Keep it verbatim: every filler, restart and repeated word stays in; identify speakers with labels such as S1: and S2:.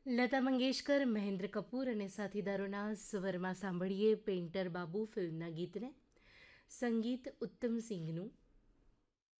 S1: લતા મંગેશકર, મહેન્દ્ર કપૂર અને સાથીદારોના સ્વરમાં સાંભળીએ પેઇન્ટર બાબુ ફિલ્મના ગીતને. સંગીત ઉત્તમ સિંઘનું.